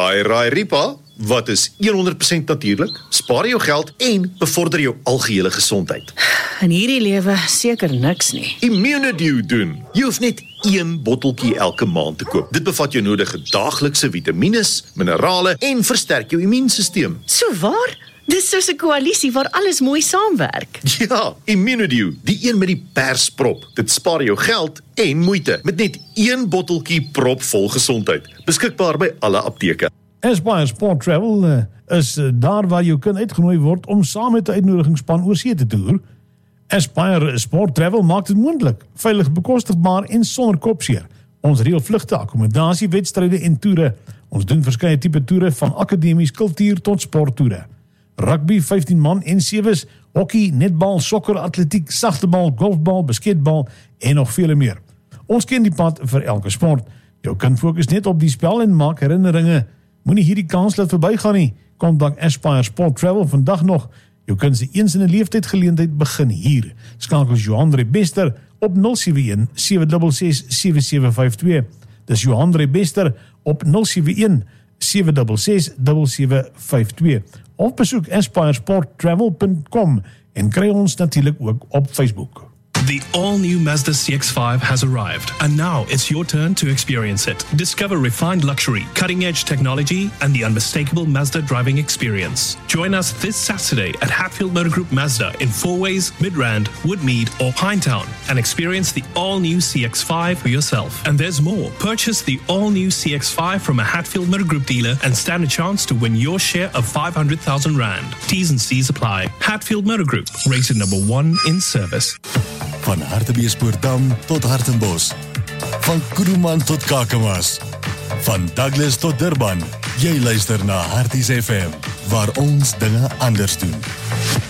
Raai Ripa, wat is 100% natuurlik, spaar jou geld en bevorder jou algehele gesondheid. In hierdie lewe seker niks nie. Immunedew doen. Jy hoef net 1 botteltjie elke maand te koop. Dit bevat jou nodige daaglikse vitamines, minerale en versterk jou immuunstelsel. So waar? Dis soos 'n koalisie waar alles mooi saamwerk. Ja, Immunedew, die een met die persprop. Dit spaar jou geld en moeite met net 1 botteltjie propvol gesondheid. Beskikbaar by alle apteke. Aspire Sport Travel is daar waar jou kind uitgenooi word om saam met 'n uitnodigingsspan oor see te toer. Aspire Sport Travel maak dit moontlik, veilig bekostigbaar en sonder kopseer. Ons reël vlugte, akkommodasie, wedstryde en toere. Ons doen verskeie tipe toere van akademies, kultuur tot sporttoere. Rugby, 15 man en 7's, hockey, netbal, sokker, atletiek, sagtebal, golfbal, basketbal en nog vele meer. Ons ken die pad vir elke sport. Jou kind fokus net op die spel en maak herinneringe. Moenie hierdie kans laat verbygaan nie. Kontak Aspire Sport Travel vandag nog. Jou kind se eens in 'n leeftyd geleentheid begin hier. Skakel Johan Rebester op 071 766 7752. Dis Johan Rebester op 071 766 7752. Of besoek aspiresporttravel.com en kry ons natuurlik ook op Facebook. The all-new Mazda CX-5 has arrived, and now it's your turn to experience it. Discover refined luxury, cutting-edge technology, and the unmistakable Mazda driving experience. Join us this Saturday at Hatfield Motor Group Mazda in Fourways, Midrand, Woodmead, or Pinetown, and experience the all-new CX-5 for yourself. And there's more. Purchase the all-new CX-5 from a Hatfield Motor Group dealer and stand a chance to win your share of R500,000. T's and C's apply. Hatfield Motor Group, rated number 1 in service. Van Hartbeespoortdam tot Hartenbos. Van Kuruman tot Kakamas. Van Douglas tot Durban. Jy luister na Harties FM, waar ons dinge anders doen.